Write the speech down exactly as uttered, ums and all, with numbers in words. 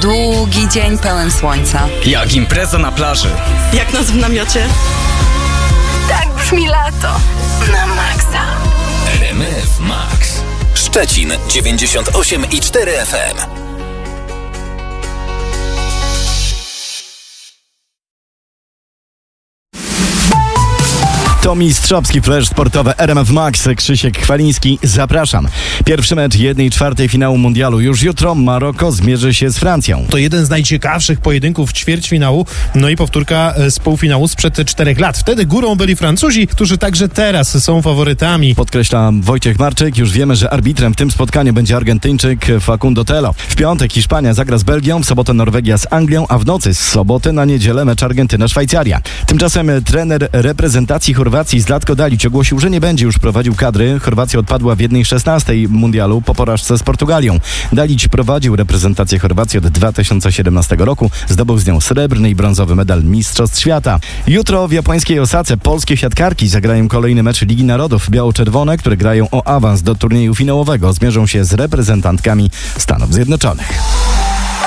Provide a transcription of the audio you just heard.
długi dzień pełen słońca. Jak impreza na plaży. Jak nas w namiocie. Tak brzmi lato. Na maksa. R M F Max. Szczecin dziewięćdziesiąt osiem i cztery F M. To mistrzowski flash sportowy R M F Max. Krzysiek Chwaliński, zapraszam. Pierwszy mecz jednej czwartej finału mundialu. Już jutro Maroko zmierzy się z Francją. To jeden z najciekawszych pojedynków ćwierćfinału, no i powtórka z półfinału sprzed czterech lat. Wtedy górą byli Francuzi, którzy także teraz są faworytami. Podkreśla Wojciech Marczyk. Już wiemy, że arbitrem w tym spotkaniu będzie Argentyńczyk Facundo Telo. W piątek Hiszpania zagra z Belgią, w sobotę Norwegia z Anglią, a w nocy z soboty na niedzielę mecz Argentyna-Szwajcaria. Tymczasem trener reprezentacji Chorwacji Zlatko Dalić ogłosił, że nie będzie już prowadził kadry. Chorwacja odpadła w jednej szesnastej mundialu po porażce z Portugalią. Dalić prowadził reprezentację Chorwacji od dwa tysiące siedemnastego roku. Zdobył z nią srebrny i brązowy medal Mistrzostw Świata. Jutro w japońskiej Osace polskie siatkarki zagrają kolejny mecz Ligi Narodów. Biało-czerwone, które grają o awans do turnieju finałowego, zmierzą się z reprezentantkami Stanów Zjednoczonych.